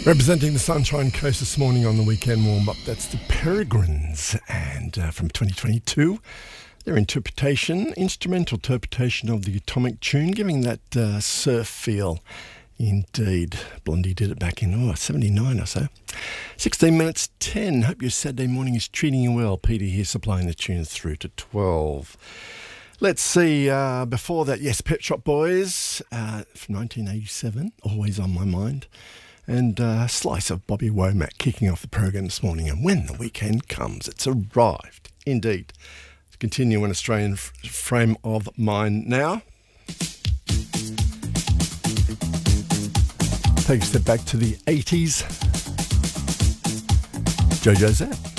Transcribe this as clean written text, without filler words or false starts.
Representing the Sunshine Coast this morning on the weekend warm-up, that's the Peregrines, and from 2022, their instrumental interpretation of the Atomic Tune, giving that surf feel. Indeed, Blondie did it back in 79 or so. 16 minutes 10. Hope your Saturday morning is treating you well. Peter here supplying the tunes through to 12. Let's see, before that, yes, Pet Shop Boys from 1987, always on my mind. And a slice of Bobby Womack kicking off the program this morning. And when the weekend comes, it's arrived, indeed. To continue an Australian frame of mind now. Take a step back to the 80s. Jojo Zap.